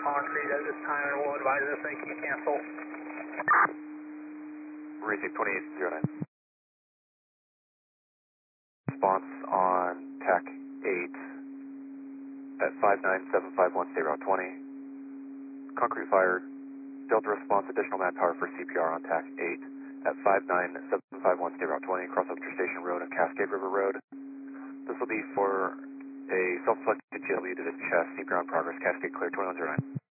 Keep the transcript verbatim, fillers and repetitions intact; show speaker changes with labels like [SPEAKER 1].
[SPEAKER 1] Concrete at this time, and we'll advise us they can cancel.
[SPEAKER 2] Receive twenty-eight zero nine. Response on T A C eight at five nine seven five one, stay route twenty. Concrete fired. Delta response, additional manpower for C P R on T A C eight at five nine seven five one, stay route twenty, cross Interstation Road and Cascade River Road. This will be for a self-selected G L E to the chest, C P R on progress, Cascade clear, twenty-one zero nine.